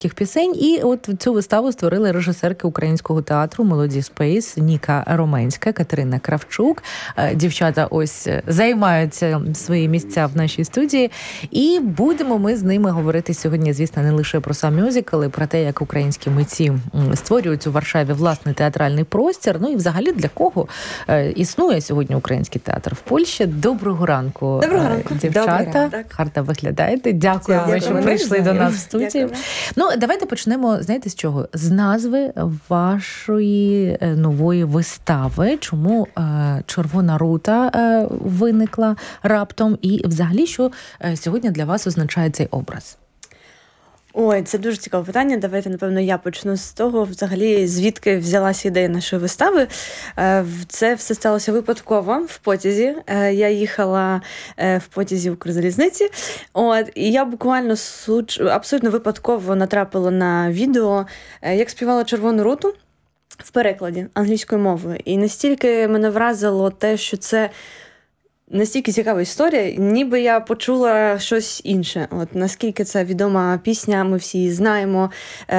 пісень. І от цю виставу створили режисерки Українського театру «Молоді Спейс» Ніка Роменська, Катерина Кравчук. Дівчата ось займаються свої місця в нашій студії. І будемо ми з ними говорити сьогодні, звісно, не лише про сам мюзикл, і про те, як українські митці створюють у Варшаві власний театральний простір. Ну і взагалі для кого існує сьогодні український театр в Польщі. Доброго ранку, дівчата. Гарно виглядаєте. Дякую, що прийшли до нас в студію. Ну, давайте почнемо, знаєте, з чого? З назви вашої нової вистави. Чому «Червона рута» виникла раптом? І взагалі, що сьогодні для вас означає цей образ? Ой, це дуже цікаве питання. Давайте, напевно, я почну з того, взагалі, звідки взялася ідея нашої вистави. Це все сталося випадково в потязі. Я їхала в потязі Укрзалізниці. І я буквально абсолютно випадково натрапила на відео, як співала «Червону руту» в перекладі англійською мовою. І настільки мене вразило те, що це настільки цікава історія, ніби я почула щось інше. Наскільки це відома пісня, ми всі її знаємо.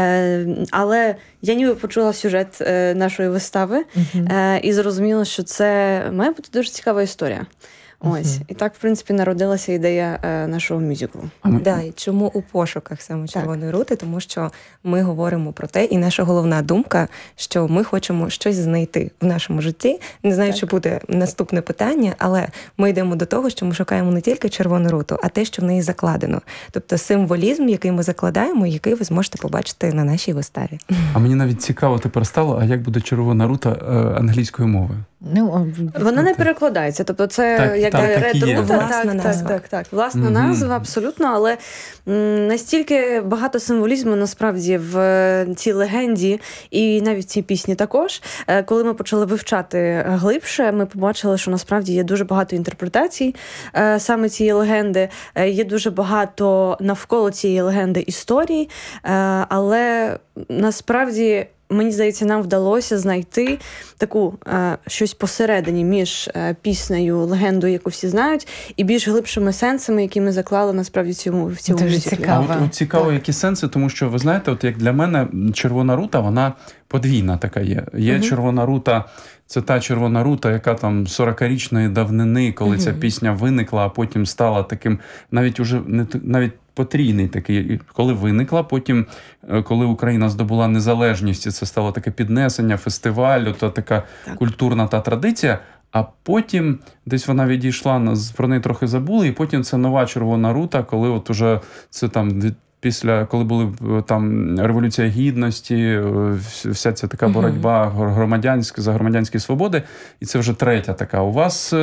Але я ніби почула сюжет нашої вистави і зрозуміла, що це має бути дуже цікава історія. Ось. І так, в принципі, народилася ідея нашого мюзиклу. І чому у пошуках саме «Червоної рути»? Тому що ми говоримо про те, і наша головна думка, що ми хочемо щось знайти в нашому житті. Не знаю, чи буде наступне питання, але ми йдемо до того, що ми шукаємо не тільки «Червону руту», а те, що в неї закладено. Тобто символізм, який ми закладаємо, який ви зможете побачити на нашій виставі. А мені навіть цікаво тепер стало, а як буде «Червона рута» англійською мовою? Вона не перекладається, тобто це як red-рута, власна назва, абсолютно, але настільки багато символізму насправді в цій легенді і навіть в цій пісні також. Коли ми почали вивчати глибше, ми побачили, що насправді є дуже багато інтерпретацій саме цієї легенди, є дуже багато навколо цієї легенди історій, але насправді мені здається, нам вдалося знайти таку щось посередині між піснею, легендою, яку всі знають, і більш глибшими сенсами, які ми заклали насправді в цьому мюзиклі. Цікаво, які сенси, тому що, ви знаєте, от як для мене «Червона рута», вона подвійна така є. Є «Червона рута», це та «Червона рута», яка там 40-річної давнини, коли ця пісня виникла, а потім стала таким, навіть потрійний такий, коли виникла, потім, коли Україна здобула незалежність, і це стало таке піднесення, фестиваль, така культурна та традиція, а потім десь вона відійшла, про неї трохи забули, і потім це нова «Червона рута», коли от уже це там після, коли були там Революція Гідності, вся ця така боротьба за громадянські свободи, і це вже третя така. У вас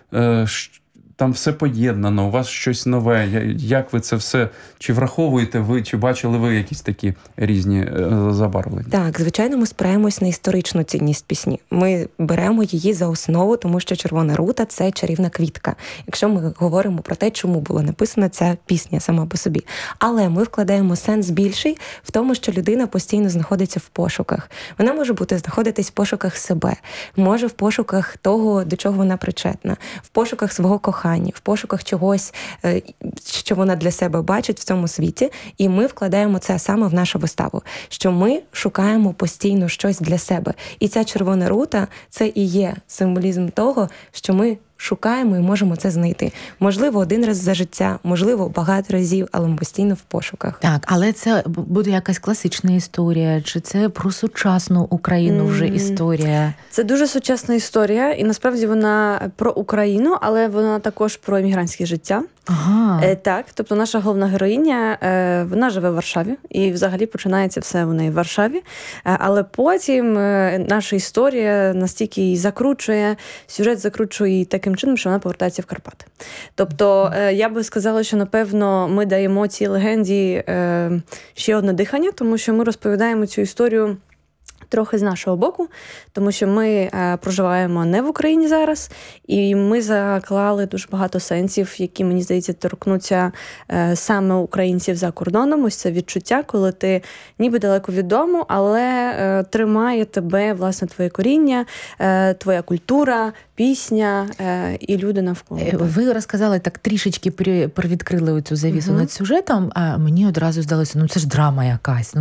там все поєднано, у вас щось нове. Як ви це все, чи враховуєте ви, чи бачили ви якісь такі різні забарвлення? Так, звичайно, ми спираємось на історичну цінність пісні. Ми беремо її за основу, тому що «Червона рута» – це чарівна квітка. Якщо ми говоримо про те, чому була написана ця пісня сама по собі. Але ми вкладаємо сенс більший в тому, що людина постійно знаходиться в пошуках. Вона може знаходитись в пошуках себе, може в пошуках того, до чого вона причетна, в пошуках свого кохання, в пошуках чогось, що вона для себе бачить в цьому світі, і ми вкладаємо це саме в нашу виставу, що ми шукаємо постійно щось для себе. І ця «Червона рута» – це і є символізм того, що ми шукаємо і можемо це знайти. Можливо, один раз за життя, можливо, багато разів, але ми постійно в пошуках. Так, але це буде якась класична історія, чи це про сучасну Україну вже історія? Це дуже сучасна історія, і насправді вона про Україну, але вона також про емігрантське життя. Так, тобто наша головна героїня, вона живе в Варшаві, і взагалі починається все у неї в Варшаві, але потім наша історія настільки її закручує, сюжет закручує її таким чином, що вона повертається в Карпати. Тобто, я би сказала, що, напевно, ми даємо цій легенді ще одне дихання, тому що ми розповідаємо цю історію трохи з нашого боку, тому що ми проживаємо не в Україні зараз, і ми заклали дуже багато сенсів, які, мені здається, торкнуться саме українців за кордоном. Ось це відчуття, коли ти ніби далеко від дому, але тримає тебе, власне, твоє коріння, твоя культура, пісня і люди навколо. Ви розказали, так трішечки привідкрили цю завісу над сюжетом, а мені одразу здалося, це ж драма якась.